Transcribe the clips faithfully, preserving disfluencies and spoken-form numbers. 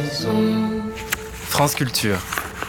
France Culture.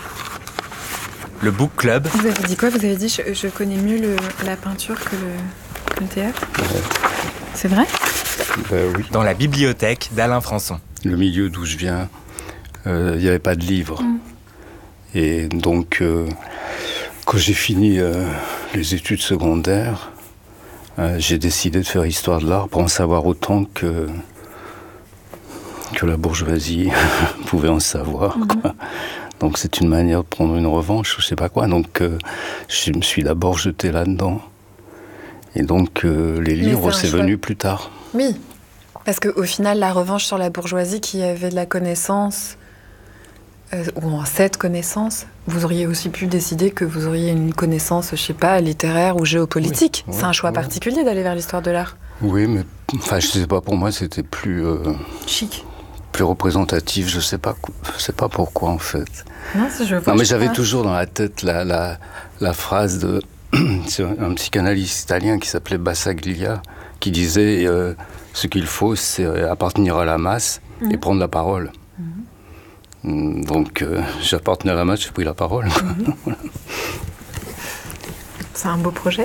Le Book Club. Vous avez dit quoi? Vous avez dit je, je connais mieux le, la peinture que le, que le théâtre. Ouais. C'est vrai? Ben oui. Dans la bibliothèque d'Alain Françon. Le milieu d'où je viens, il euh, n'y avait pas de livres. Mm. Et donc, euh, quand j'ai fini euh, les études secondaires, euh, j'ai décidé de faire histoire de l'art pour en savoir autant que, que la bourgeoisie pouvait en savoir. Mm. Quoi. Donc c'est une manière de prendre une revanche, je sais pas quoi. Donc euh, je me suis d'abord jeté là-dedans. Et donc euh, les livres, c'est, c'est venu plus tard. Oui, parce qu'au final, la revanche sur la bourgeoisie qui avait de la connaissance, euh, ou en cette connaissance, vous auriez aussi pu décider que vous auriez une connaissance, je sais pas, littéraire ou géopolitique. Oui, c'est oui, un choix oui. particulier d'aller vers l'histoire de l'art. Oui, mais enfin, je sais pas, pour moi, c'était plus... Euh, chic. Plus représentatif, je sais pas, je sais pas pourquoi en fait. Non, si je vois, non mais je j'avais pas. toujours dans la tête la, la, la phrase de un psychanalyste italien qui s'appelait Bassaglia, qui disait euh, ce qu'il faut, c'est appartenir à la masse mmh. et prendre la parole. Mmh. Donc euh, j'ai appartenu à la masse, j'ai pris la parole. Mmh. C'est un beau projet.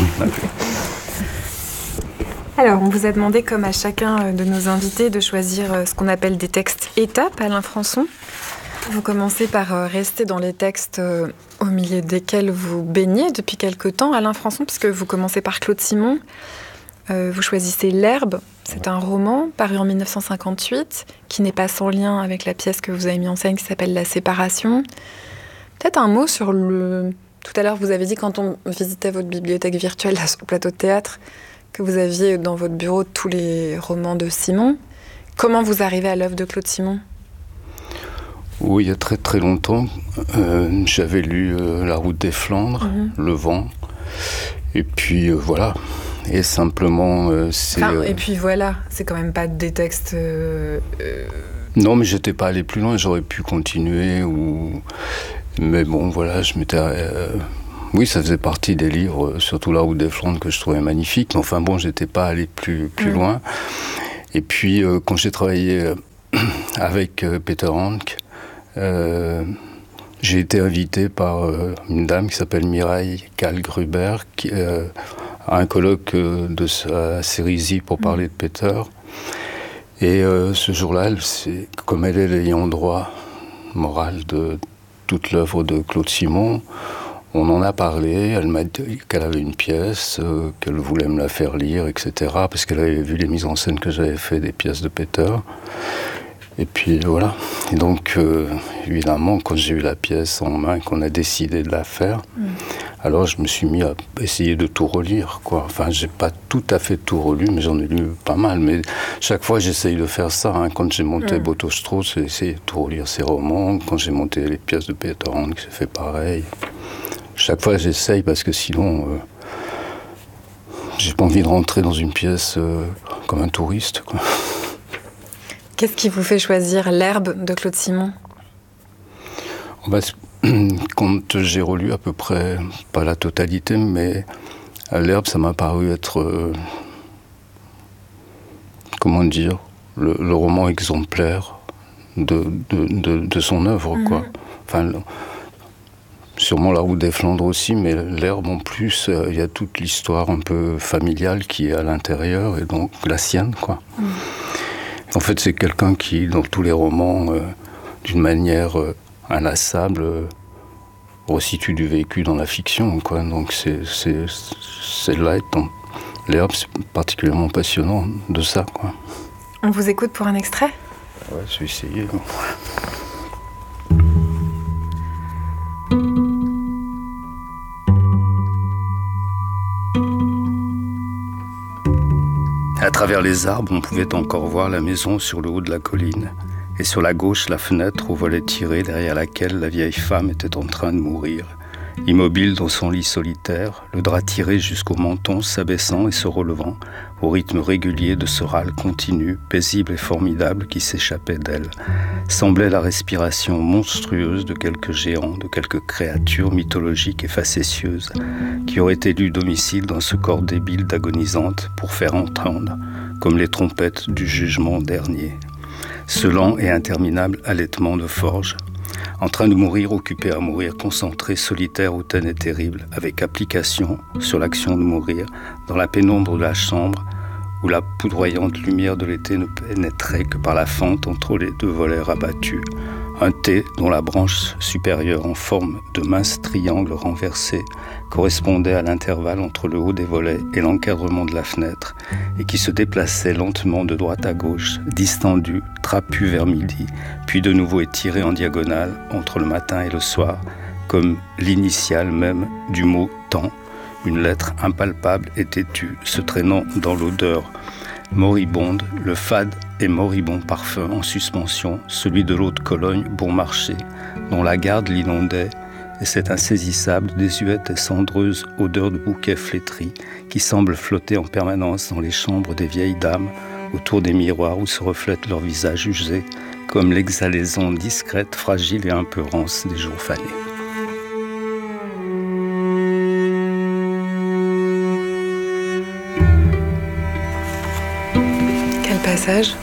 Alors, on vous a demandé, comme à chacun de nos invités, de choisir ce qu'on appelle des textes étapes, Alain Françon. Vous commencez par rester dans les textes au milieu desquels vous baignez depuis quelque temps, Alain Françon, puisque vous commencez par Claude Simon. Euh, vous choisissez L'Herbe, c'est un roman paru en dix-neuf cent cinquante-huit, qui n'est pas sans lien avec la pièce que vous avez mis en scène, qui s'appelle La Séparation. Peut-être un mot sur le... Tout à l'heure, vous avez dit, quand on visitait votre bibliothèque virtuelle là, sur le plateau de théâtre, que vous aviez dans votre bureau tous les romans de Simon. Comment vous arrivez à l'œuvre de Claude Simon? Oui, il y a très très longtemps, euh, j'avais lu euh, La Route des Flandres, mm-hmm. Le Vent, et puis euh, voilà. Et simplement, euh, c'est... Enfin, et puis voilà, c'est quand même pas des textes... Euh, euh... Non, mais j'étais pas allé plus loin, j'aurais pu continuer, ou... Mais bon, voilà, je m'étais... Euh... Oui, ça faisait partie des livres, surtout La Route des Flandres, que je trouvais magnifique. Mais enfin bon, j'étais pas allé plus, plus mmh. loin. Et puis, euh, quand j'ai travaillé euh, avec euh, Peter Hanke, euh, j'ai été invité par euh, une dame qui s'appelle Mireille Kahl-Gruber, qui euh, a un colloque euh, de sa Sérisy pour mmh. parler de Peter. Et euh, ce jour-là, elle, c'est, comme elle est l'ayant droit moral de toute l'œuvre de Claude Simon, on en a parlé, elle m'a dit qu'elle avait une pièce, euh, qu'elle voulait me la faire lire, et cetera, parce qu'elle avait vu les mises en scène que j'avais fait des pièces de Peter. Et puis voilà. Et donc, euh, évidemment, quand j'ai eu la pièce en main, qu'on a décidé de la faire, mmh. alors je me suis mis à essayer de tout relire, quoi. Enfin, j'ai pas tout à fait tout relu, mais j'en ai lu pas mal. Mais chaque fois, j'essaye de faire ça. Hein. Quand j'ai monté mmh. Boto-Strauss, j'ai essayé de tout relire ses romans. Quand j'ai monté les pièces de Peter Hanke, j'ai fait pareil. Chaque fois, j'essaye parce que sinon, euh, j'ai pas envie de rentrer dans une pièce euh, comme un touriste, quoi. Qu'est-ce qui vous fait choisir L'Herbe de Claude Simon? bah, Quand j'ai relu à peu près, pas la totalité, mais L'Herbe, ça m'a paru être, euh, comment dire, le, le roman exemplaire de, de, de, de son œuvre, mmh. quoi. Enfin, sûrement La Route des Flandres aussi, mais L'Herbe en plus, il euh, y a toute l'histoire un peu familiale qui est à l'intérieur, et donc la sienne, quoi. Mmh. En fait, c'est quelqu'un qui, dans tous les romans, euh, d'une manière euh, inlassable, euh, resitue du vécu dans la fiction, quoi. Donc c'est, c'est, c'est là, dans L'Herbe, c'est particulièrement passionnant de ça, quoi. On vous écoute pour un extrait? Ouais, je vais essayer. À travers les arbres, on pouvait encore voir la maison sur le haut de la colline. Et sur la gauche, la fenêtre au volet tiré derrière laquelle la vieille femme était en train de mourir. Immobile dans son lit solitaire, le drap tiré jusqu'au menton, s'abaissant et se relevant, au rythme régulier de ce râle continu, paisible et formidable qui s'échappait d'elle, semblait la respiration monstrueuse de quelques géants, de quelques créatures mythologiques et facétieuses, qui auraient élu domicile dans ce corps débile d'agonisante pour faire entendre, comme les trompettes du jugement dernier. ce lent et interminable allaitement de forge. En train de mourir, occupé à mourir, concentré, solitaire, hautaine et terrible, avec application sur l'action de mourir, dans la pénombre de la chambre, où la poudroyante lumière de l'été ne pénétrait que par la fente entre les deux volets rabattus. Un thé dont la branche supérieure en forme de mince triangle renversé correspondait à l'intervalle entre le haut des volets et l'encadrement de la fenêtre et qui se déplaçait lentement de droite à gauche, distendu, trapu vers midi, puis de nouveau étiré en diagonale entre le matin et le soir, comme l'initiale même du mot « temps », une lettre impalpable et têtue se traînant dans l'odeur moribonde, le fade et moribond parfum en suspension, celui de l'eau de Cologne bon marché, dont la garde l'inondait, et cette insaisissable, désuète et cendreuse odeur de bouquet flétri qui semble flotter en permanence dans les chambres des vieilles dames, autour des miroirs où se reflètent leurs visages usés, comme l'exhalaison discrète, fragile et un peu rance des jours fanés. Passage.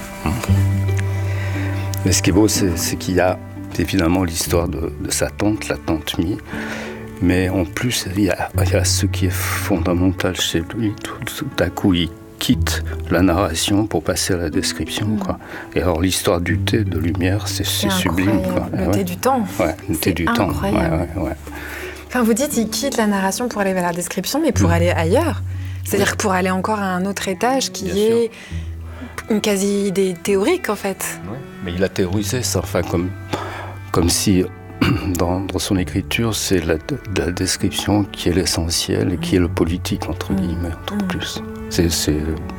Mais ce qui est beau, c'est, c'est qu'il y a évidemment l'histoire de, de sa tante, la tante Mie, mais en plus, il y a, il y a ce qui est fondamental chez lui. Tout, tout à coup, il quitte la narration pour passer à la description. Mmh. Quoi. Et alors, l'histoire du thé de lumière, c'est, c'est, c'est sublime. Quoi. Le ouais. thé du temps. Ouais, le thé du temps. Ouais, ouais, ouais. Enfin, vous dites, il quitte la narration pour aller vers la description, mais pour mmh. aller ailleurs. C'est-à-dire oui. que pour aller encore à un autre étage qui Bien est... Sûr. Une quasi-idée théorique, en fait. Oui, mais il a théorisé ça, enfin, comme, comme si, dans, dans son écriture, c'est la, la description qui est l'essentiel et qui est le politique, entre guillemets, en mmh. plus. C'est, c'est...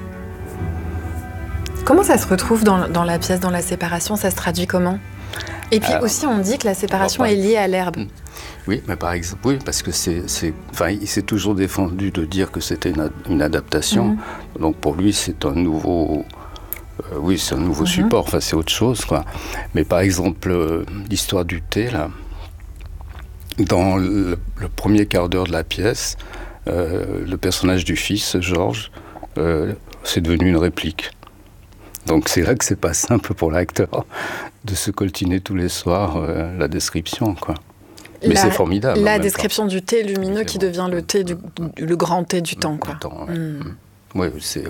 Comment ça se retrouve dans, dans la pièce, dans la séparation? Ça se traduit comment? Et puis Alors, aussi, on dit que la séparation est liée à l'herbe. Oui, mais par exemple, oui, parce que c'est, c'est, enfin, il s'est toujours défendu de dire que c'était une, une adaptation. Mmh. Donc pour lui, c'est un nouveau... Euh, oui, c'est un nouveau mmh. support, enfin, c'est autre chose, quoi. Mais par exemple, euh, l'histoire du thé, là, dans le, le premier quart d'heure de la pièce, euh, le personnage du fils, Georges, euh, c'est devenu une réplique. Donc c'est là que c'est pas simple pour l'acteur de se coltiner tous les soirs euh, la description, quoi. Mais la, c'est formidable. La description temps. du thé lumineux c'est qui bon. devient le thé du, du le grand thé du le temps, quoi. Temps, ouais. Mmh. Oui, c'est...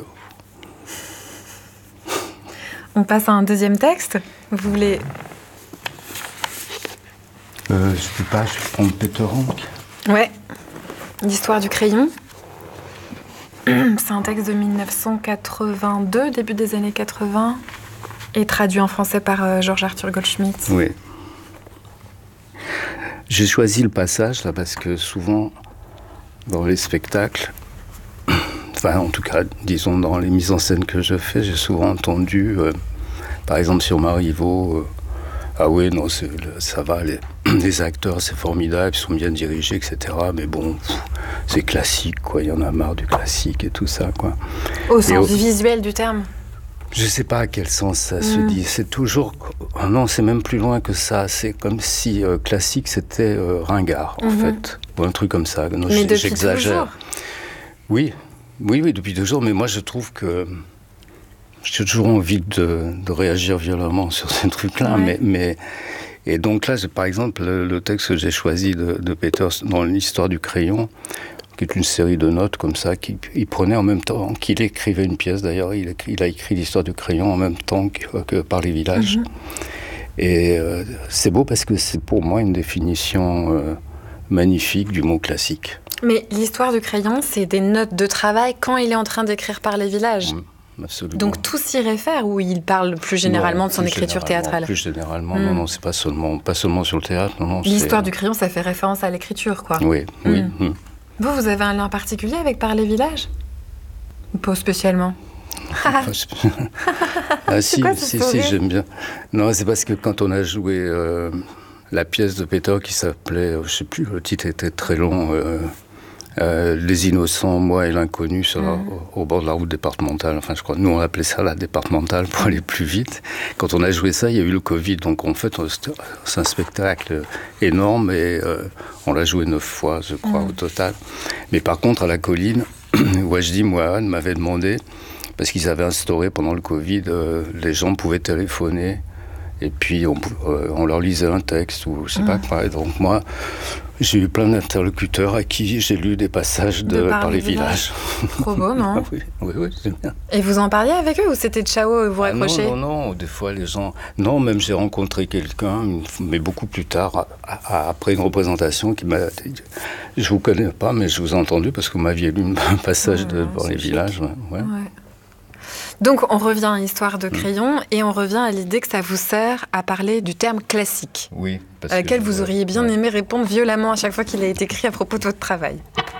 On passe à un deuxième texte. Vous voulez... Euh, je peux pas, je vais prendre Peter Hank. Ouais. L'histoire du crayon. C'est un texte de mille neuf cent quatre-vingt-deux, début des années quatre-vingts, et traduit en français par euh, Georges Arthur Goldschmidt. Oui. J'ai choisi le passage là parce que souvent, dans les spectacles, enfin en tout cas, disons dans les mises en scène que je fais, j'ai souvent entendu, euh, par exemple sur Marivaux, euh, ah oui, non, c'est, ça va, les, les acteurs, c'est formidable, ils sont bien dirigés, et cetera. Mais bon, pff, c'est classique, quoi. Il y en a marre du classique et tout ça, quoi. Au sens au... visuel du terme. Je sais pas à quel sens ça mmh. se dit. C'est toujours... Oh non, c'est même plus loin que ça. C'est comme si euh, classique, c'était euh, ringard, en mmh. fait. Ou un truc comme ça. Non, mais depuis j'exagère. toujours. Oui, oui, oui, depuis toujours. Mais moi, je trouve que... J'ai toujours envie de, de réagir violemment sur ces trucs-là. Ouais. Mais, mais... Et donc là, par exemple, le, le texte que j'ai choisi de, de Peters dans l'histoire du crayon, qui est une série de notes comme ça, qu'il il prenait en même temps qu'il écrivait une pièce. D'ailleurs, il, il a écrit l'histoire du crayon en même temps que, que par les villages. Mm-hmm. Et euh, c'est beau parce que c'est pour moi une définition euh, magnifique du mot classique. Mais l'histoire du crayon, c'est des notes de travail quand il est en train d'écrire par les villages. Mm. Absolument. Donc tout s'y réfère, ou il parle plus généralement non, de son écriture théâtrale? Plus généralement, mmh. non, non, c'est pas seulement, pas seulement sur le théâtre. Non, non, l'histoire c'est... du crayon, ça fait référence à l'écriture, quoi. Oui, mmh. oui. Mmh. Vous, vous avez un lien particulier avec Par les villages? Ou pas spécialement? Ah si, quoi, si, si, j'aime bien. Non, c'est parce que quand on a joué euh, la pièce de Peter qui s'appelait, euh, je sais plus, le titre était très long. Euh, Euh, les innocents, moi et l'inconnu sur la, mmh. au, au bord de la route départementale. Enfin, je crois, nous on appelait ça la départementale pour aller plus vite. Quand on a joué ça, il y a eu le Covid, donc en fait, c'est un spectacle énorme et euh, on l'a joué neuf fois, je crois, mmh. au total. Mais par contre, à la colline, Wajdi Mouahane m'avait demandé parce qu'ils avaient instauré pendant le Covid, euh, les gens pouvaient téléphoner et puis on, euh, on leur lisait un texte ou je sais mmh. pas quoi. Et donc moi, j'ai eu plein d'interlocuteurs à qui j'ai lu des passages de, de par, par les villages. villages. Trop beau, non? Oui, oui, oui, c'est bien. Et vous en parliez avec eux ou c'était ciao, vous raccrochez? Ah non, non, non, des fois les gens... Non, même j'ai rencontré quelqu'un, mais beaucoup plus tard, à, à, après une représentation, qui m'a dit, je vous connais pas, mais je vous ai entendu parce que vous m'aviez lu un passage ouais, de par les chic. villages. Ouais. Ouais. Ouais. Donc on revient à l'histoire de Crayon mmh. et on revient à l'idée que ça vous sert à parler du terme classique. Oui. À laquelle vous auriez bien ouais. aimé répondre violemment à chaque fois qu'il a été écrit à propos de votre travail.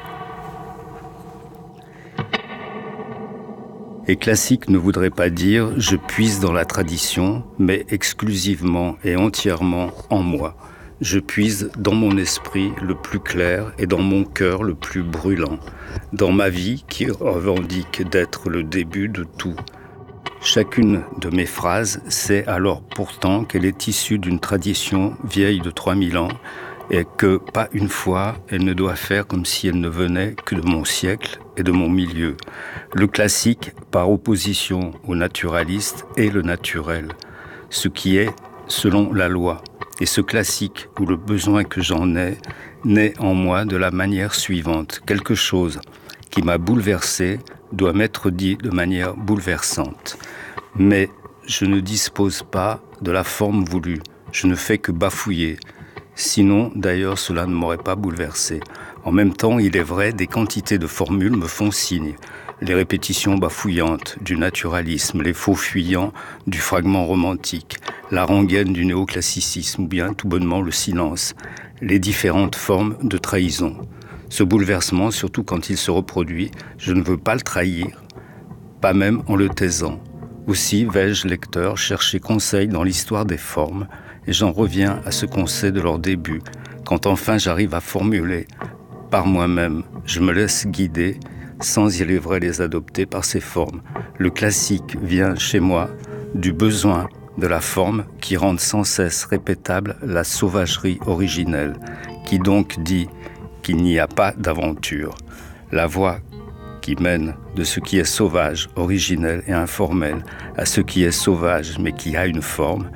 Et classique ne voudrait pas dire « je puise dans la tradition », mais exclusivement et entièrement en moi. Je puise dans mon esprit le plus clair et dans mon cœur le plus brûlant, dans ma vie qui revendique d'être le début de tout. Chacune de mes phrases sait alors pourtant qu'elle est issue d'une tradition vieille de trois mille ans et que, pas une fois, elle ne doit faire comme si elle ne venait que de mon siècle et de mon milieu. Le classique, par opposition au naturaliste, est le naturel, ce qui est selon la loi. Et ce classique, ou le besoin que j'en ai, naît en moi de la manière suivante. Quelque chose qui m'a bouleversé doit m'être dit de manière bouleversante. Mais je ne dispose pas de la forme voulue. Je ne fais que bafouiller. Sinon, d'ailleurs, cela ne m'aurait pas bouleversé. En même temps, il est vrai, des quantités de formules me font signe. Les répétitions bafouillantes du naturalisme, les faux fuyants du fragment romantique, la rengaine du néoclassicisme ou bien tout bonnement le silence, les différentes formes de trahison. Ce bouleversement, surtout quand il se reproduit, je ne veux pas le trahir, pas même en le taisant. Aussi vais-je, lecteur, chercher conseil dans l'histoire des formes, et j'en reviens à ce qu'on sait de leur début. Quand enfin j'arrive à formuler par moi-même, je me laisse guider, sans il est vrai les adopter par ces formes. Le classique vient chez moi du besoin de la forme qui rende sans cesse répétable la sauvagerie originelle, qui donc dit qu'il n'y a pas d'aventure. La voie qui mène de ce qui est sauvage, originel et informel à ce qui est sauvage mais qui a une forme,